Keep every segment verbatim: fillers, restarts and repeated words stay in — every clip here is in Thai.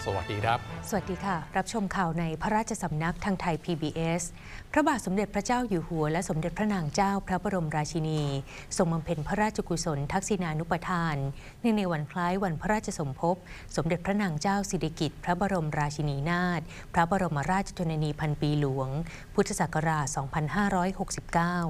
วัสดีครับสวัสดีค่ะรับชมข่าวในพระราชสำนักทางไทย พี บี เอส พระบาทสมเด็จพระเจ้าอยู่หัวและสมเด็จพระนางเจ้าพระบรมราชินีทรงบำเพ็ญพระราชกุศลทักษิณานุปทานเนื่องในวันคล้ายวันพระราชสมภพสมเด็จพระนางเจ้าสิริกิติ์พระบรมราชินีนาถพระบรมราชชนนีพันปีหลวงพุทธศักราช สองพันห้าร้อยหกสิบเก้า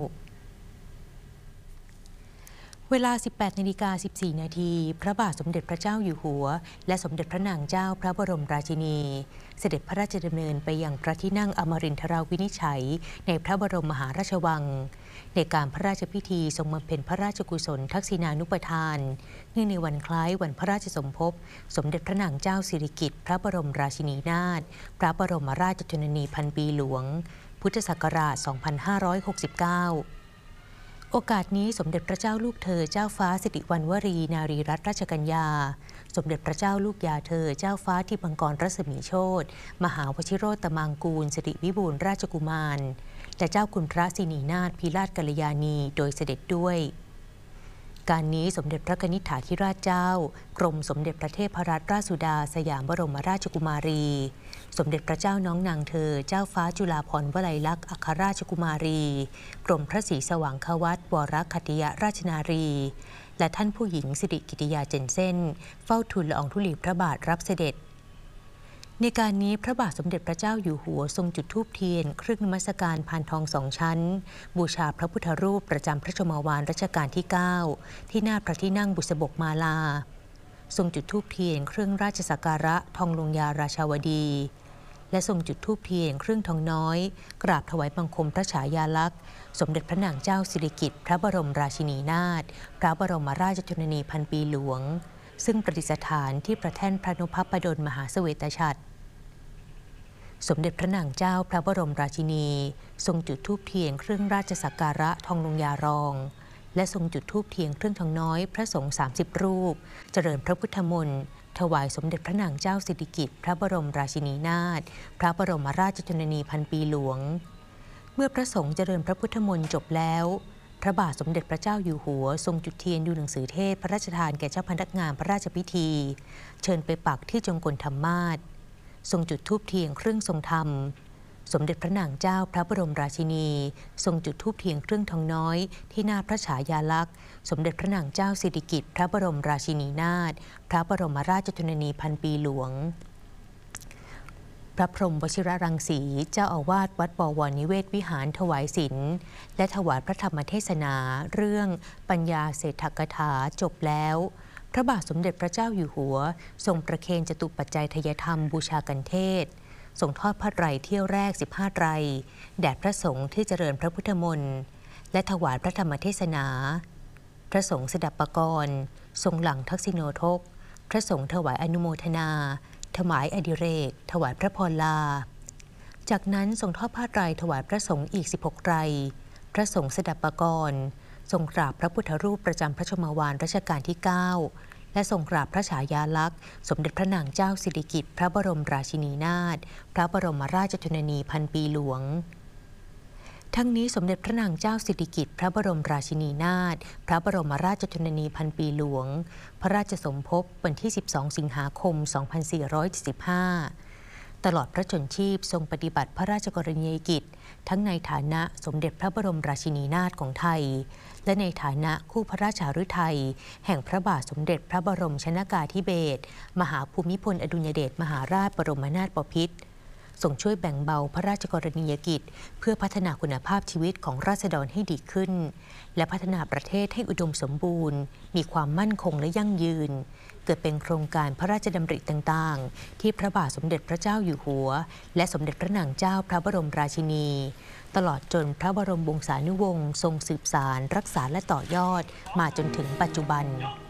เวลา สิบแปดนาฬิกาสิบสี่นาที พระบาทสมเด็จพระเจ้าอยู่หัวและสมเด็จพระนางเจ้าพระบรมราชินีเสด็จพระราชดำเนินไปยังพระที่นั่งอมรินทราวินิจฉัยในพระบรมมหาราชวังในการพระราชพิธีทรงบำเพ็ญพระราชกุศลทักษิณานุปทานเนื่องในวันคล้ายวันพระราชสมภพสมเด็จพระนางเจ้าสิริกิติ์พระบรมราชินีนาถพระบรมราชชนนีพันปีหลวงพุทธศักราช สองพันห้าร้อยหกสิบเก้าโอกาสนี้สมเด็จพระเจ้าลูกเธอเจ้าฟ้าสิริวัณวรีนารีรัตนราชกัญญาสมเด็จพระเจ้าลูกยาเธอเจ้าฟ้าทิพย์มังกรรัศมีโชติมหาวชิโรตมังกูลสิริวิบูลย์ราชกุมารและเจ้าคุณพระสินีนาถพิราชกัลยาณีโดยเสด็จด้วยการนี้สมเด็จพระกนิษฐาธิราชเจ้ากรมสมเด็จพระเทพรัตนราชสุดาสยามบรมราชกุมารีสมเด็จพระเจ้าน้องนางเธอเจ้าฟ้าจุฬาภรณ์วลัยลักษณ์อัครราชกุมารีกรมพระศรีสว่างควัตรวรคัตติยราชนารีและท่านผู้หญิงสิริกิติยาเจนเซ่นเฝ้าทูลละอองธุลีพระบาทรับเสด็จในการนี้พระบาทสมเด็จพระเจ้าอยู่หัวทรงจุดธูปเทียนเครื่องนมัสการพานทองสองชั้นบูชาพระพุทธรูปประจำพระชมวาลรัชกาลที่เก้าที่หน้าพระที่นั่งบุษบกมาลาทรงจุดธูปเทียนเครื่องราชสักการะทองลงยาราชาวดีและทรงจุดธูปเทียนเครื่องทองน้อยกราบถวายบังคมพระฉายาลักษณ์สมเด็จพระนางเจ้าสิริกิติ์พระบรมราชินีนาถพระบรมราชชนนีพันปีหลวงซึ่งประดิษฐานที่พระแท่นพระนพพดลมหาเสวตฉัตรสมเด็จพระนางเจ้าพระบรมราชินีทรงจุดธูปเทียนเครื่องราชสักการะทองลงยารองและทรงจุดธูปเทียนเครื่องทองน้อยพระสงฆ์สามสิบรูปเจริญพระพุทธมนต์ถวายสมเด็จพระนางเจ้าสิริกิติ์พระบรมราชินีนาถพระบรมราชชนนีพันปีหลวงเมื่อพระสงฆ์เจริญพระพุทธมนต์จบแล้วพระบาทสมเด็จพระเจ้าอยู่หัวทรงจุดเทียนดูหนังสือเทศพระราชทานแก่เจ้าพนักงานพระราชพิธีเชิญไปปักที่จงกลธรรมาสทรงจุดธูปเทียนเครื่องทรงธรรมสมเด็จพระนางเจ้าพระบรมราชินีทรงจุดธูปเทียนเครื่องทองน้อยที่หน้าพระฉายาลักษณ์สมเด็จพระนางเจ้าสิริกิติ์พระบรมราชินีนาถพระบรมราชชนนีพันปีหลวงพระพรหมวชิรรังสีเจ้าอาวาสวัดบวรนิเวศวิหารถวายศีลและถวายพระธรรมเทศนาเรื่องปัญญาเศรษฐกถาจบแล้วพระบาทสมเด็จพระเจ้าอยู่หัวทรงประเคนจตุปัจจัยทยธรรมบูชากันเทศทรงทอดผ้าไตรเที่ยวแรกสิบห้าไตรแด่พระสงฆ์ที่เจริญพระพุทธมนต์และถวายพระธรรมเทศนาพระสงฆ์สดับปกรณ์ทรงหลังทักษิโนทกพระสงฆ์ถวายอนุโมทนาถวายอดิเรกถวายพระพรลาจากนั้นทรงทอดผ้าไตรถวายพระสงฆ์อีกสิบหกไตรพระสงฆ์สดับปกรณ์ทรงกราบพระพุทธรูปประจำพระชมวาลรัชกาลที่เก้าและทรงกราบพระฉายาลักษณ์สมเด็จพระนางเจ้าสิริกิติ์พระบรมราชินีนาถพระบรมราชชนนีพันปีหลวงทั้งนี้สมเด็จพระนางเจ้าสิริกิติ์พระบรมราชินีนาถพระบรมราชชนนีพันปีหลวงพระราชสมภพวันที่สิบสองสิงหาคมสองพันสี่ร้อยเจ็ดสิบห้าตลอดพระชนชีพทรงปฏิบัติพระราชกรณียกิจทั้งในฐานะสมเด็จพระบรมราชินีนาถของไทยและในฐานะคู่พระราชาฤทัยแห่งพระบาทสมเด็จพระบรมชนกาธิเบศรมหาภูมิพลอดุลยเดชมหาราชบรมนาถบพิตรทรงช่วยแบ่งเบาพระราชกรณียกิจเพื่อพัฒนาคุณภาพชีวิตของราษฎรให้ดีขึ้นและพัฒนาประเทศให้อุดมสมบูรณ์มีความมั่นคงและยั่งยืนเกิดเป็นโครงการพระราชดำริต่างๆที่พระบาทสมเด็จพระเจ้าอยู่หัวและสมเด็จพระนางเจ้าพระบรมราชินีตลอดจนพระบรมวงศานุวงศ์ทรงสืบสานรักษาและต่อยอดมาจนถึงปัจจุบัน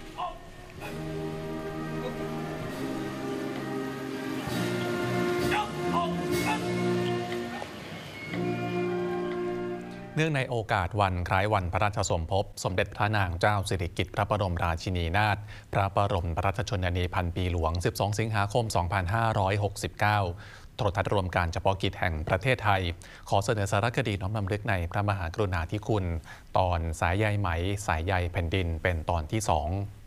เนื่องในโอกาสวันคล้ายวันพระราชสมภพสมเด็จพระนางเจ้าสิริกิติ์พระบรมราชินีนาถพระบรมราชชนนีพันปีหลวงสิบสองสิงหาคมสองพันห้าร้อยหกสิบเก้าโทรทัศน์รวมการเฉพาะกิจแห่งประเทศไทยขอเสนอสารคดีน้อมรำลึกในพระมหากรุณาธิคุณตอนสายใยไหมสายใยแผ่นดินเป็นตอนที่สอง